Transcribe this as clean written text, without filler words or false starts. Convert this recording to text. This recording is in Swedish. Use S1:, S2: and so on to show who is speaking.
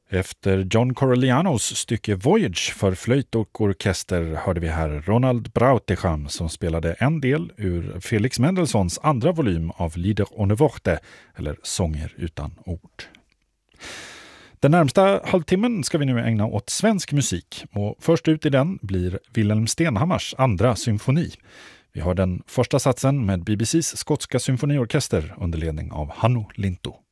S1: Efter John Coriglianos stycke Voyage för flöjt och orkester hörde vi här Ronald Brautecham som spelade en del ur Felix Mendelssohns andra volym av Lieder ohne Worte, eller Sånger utan ord. Den närmsta halvtimmen ska vi nu ägna åt svensk musik och först ut i den blir Wilhelm Stenhammars andra symfoni. Vi har den första satsen med BBCs skotska symfoniorkester under ledning av Hannu Lintu.